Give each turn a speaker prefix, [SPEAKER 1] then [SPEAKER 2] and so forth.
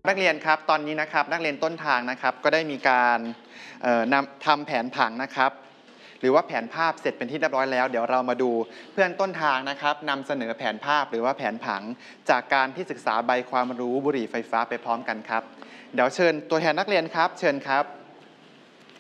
[SPEAKER 1] นักเรียนครับตอนนี้นะครับนักเรียนต้นทางนะครับก็ได้มีการทำแผนผังนะครับหรือว่าแผนภาพเสร็จเป็นที่เรียบร้อยแล้วเดี๋ยวเรามาดูเพื่อนต้นทางนะครับนำเสนอแผนภาพหรือว่าแผนผังจากการที่ศึกษาใบความรู้บุหรี่ไฟฟ้าไปพร้อมกันครับเดี๋ยวเชิญตัวแทนนักเรียนครับเชิญครับ